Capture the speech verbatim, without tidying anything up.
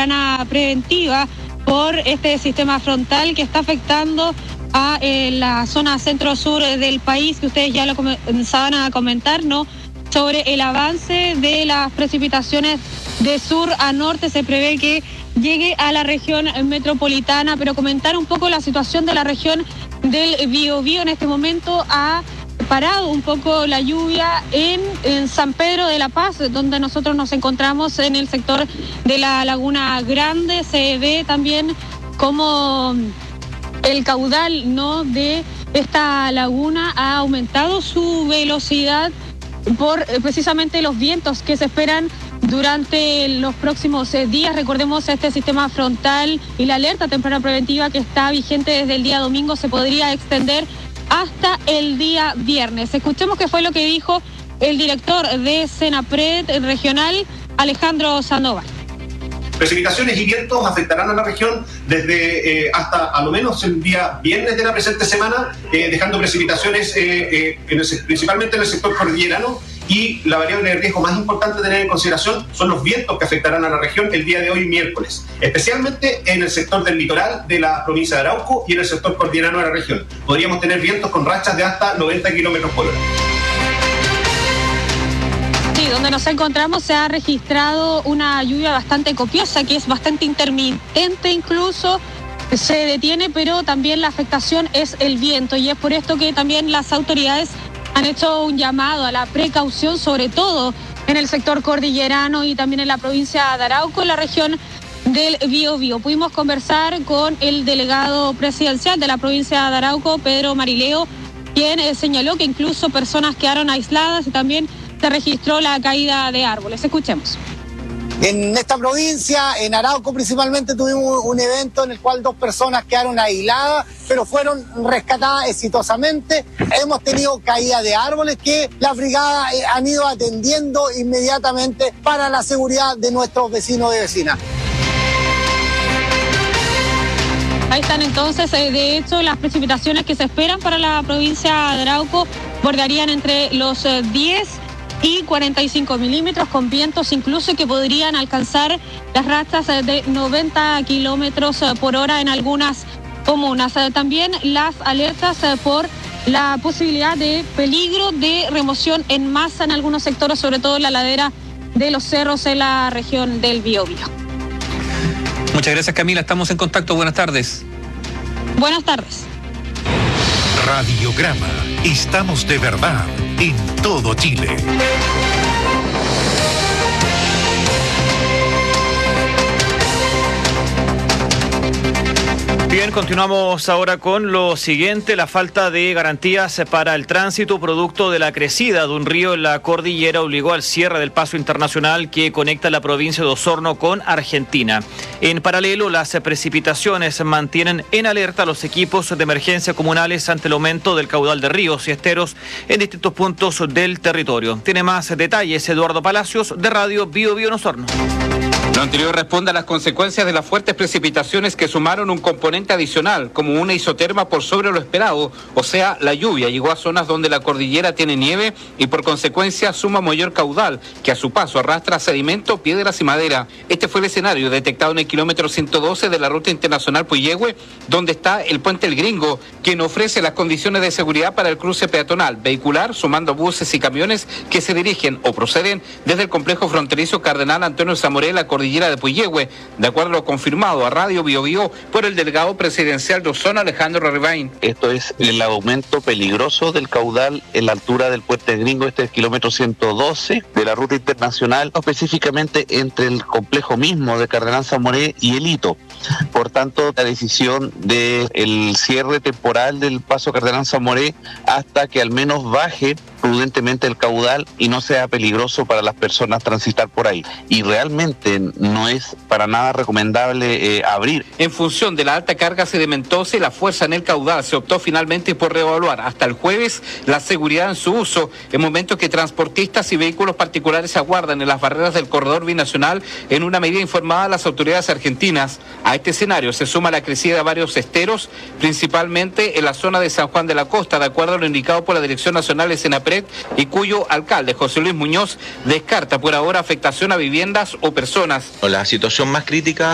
temprana preventiva por este sistema frontal que está afectando a eh, la zona centro-sur del país, que ustedes ya lo comenzaban a comentar, ¿no? Sobre el avance de las precipitaciones de sur a norte, se prevé que llegue a la región metropolitana, pero comentar un poco la situación de la región del Biobío. En este momento ha parado un poco la lluvia en, en San Pedro de la Paz, donde nosotros nos encontramos en el sector de la Laguna Grande. Se ve también como el caudal, ¿no?, de esta laguna ha aumentado su velocidad por eh, precisamente los vientos que se esperan durante los próximos eh, días. Recordemos este sistema frontal y la alerta temprana preventiva que está vigente desde el día domingo se podría extender hasta el día viernes. Escuchemos qué fue lo que dijo el director de Senapred regional, Alejandro Sandoval. Precipitaciones y vientos afectarán a la región desde eh, hasta a lo menos el día viernes de la presente semana, eh, dejando precipitaciones eh, eh, en el, principalmente en el sector cordillerano, y la variable de riesgo más importante a tener en consideración son los vientos que afectarán a la región el día de hoy miércoles, especialmente en el sector del litoral de la provincia de Arauco y en el sector cordillerano de la región. Podríamos tener vientos con rachas de hasta noventa kilómetros por hora. Sí, donde nos encontramos se ha registrado una lluvia bastante copiosa, que es bastante intermitente incluso, se detiene, pero también la afectación es el viento, y es por esto que también las autoridades han hecho un llamado a la precaución, sobre todo en el sector cordillerano y también en la provincia de Arauco, en la región del Biobío. Pudimos conversar con el delegado presidencial de la provincia de Arauco, Pedro Marileo, quien eh, señaló que incluso personas quedaron aisladas y también se registró la caída de árboles. Escuchemos. En esta provincia, en Arauco principalmente, tuvimos un evento en el cual dos personas quedaron aisladas, pero fueron rescatadas exitosamente. Hemos tenido caída de árboles que las brigadas han ido atendiendo inmediatamente para la seguridad de nuestros vecinos y vecinas. Ahí están entonces, eh, de hecho, las precipitaciones que se esperan para la provincia de Arauco bordearían entre los eh, diez y cuarenta y cinco milímetros, con vientos incluso que podrían alcanzar las rachas de noventa kilómetros por hora en algunas comunas. También las alertas por la posibilidad de peligro de remoción en masa en algunos sectores, sobre todo en la ladera de los cerros en la región del Biobío. Muchas gracias, Camila, estamos en contacto, buenas tardes. Buenas tardes. Radiograma, estamos de verdad en todo Chile. Bien, continuamos ahora con lo siguiente, la falta de garantías para el tránsito producto de la crecida de un río en la cordillera obligó al cierre del paso internacional que conecta la provincia de Osorno con Argentina. En paralelo, las precipitaciones mantienen en alerta a los equipos de emergencia comunales ante el aumento del caudal de ríos y esteros en distintos puntos del territorio. Tiene más detalles Eduardo Palacios de Radio Biobío en Osorno. Lo anterior responde a las consecuencias de las fuertes precipitaciones que sumaron un componente adicional, como una isoterma por sobre lo esperado, o sea, la lluvia llegó a zonas donde la cordillera tiene nieve y por consecuencia suma mayor caudal, que a su paso arrastra sedimento, piedras y madera. Este fue el escenario detectado en el kilómetro ciento doce de la ruta internacional Puyehue, donde está el puente El Gringo, quien ofrece las condiciones de seguridad para el cruce peatonal, vehicular, sumando buses y camiones que se dirigen o proceden desde el complejo fronterizo Cardenal Antonio Zamoré, la cordillera de Puyehue, de acuerdo a lo confirmado a Radio Biobío por el delegado presidencial de Osorno, Alejandro Rivain. Esto es el aumento peligroso del caudal en la altura del puente Gringo, este es el kilómetro ciento doce de la ruta internacional, específicamente entre el complejo mismo de Cardenal Zamoré y el Hito. Por tanto, la decisión del cierre temporal del paso Cardenal Zamoré hasta que al menos baje prudentemente el caudal y no sea peligroso para las personas transitar por ahí. Y realmente no es para nada recomendable eh, abrir. En función de la alta carga sedimentosa y la fuerza en el caudal, se optó finalmente por reevaluar hasta el jueves la seguridad en su uso, en momentos que transportistas y vehículos particulares aguardan en las barreras del corredor binacional en una medida informada a las autoridades argentinas. A este escenario se suma la crecida de varios esteros, principalmente en la zona de San Juan de la Costa, de acuerdo a lo indicado por la Dirección Nacional de Senapred, y cuyo alcalde, José Luis Muñoz, descarta por ahora afectación a viviendas o personas. La situación más crítica